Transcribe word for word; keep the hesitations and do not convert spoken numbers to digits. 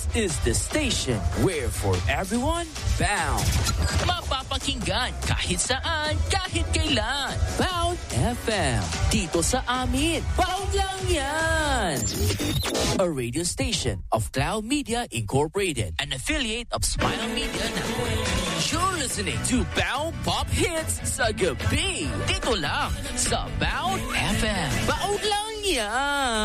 is the station where for everyone, Bound. Mapapakinggan kahit saan, kahit kailan. Bound F M. Dito sa amin, Bound lang yan. A radio station of Cloud Media Incorporated, An affiliate of Smile Media Network. You're listening to Bound Pop Hits sa gabi. Dito lang sa Bound F M. Bound lang yan.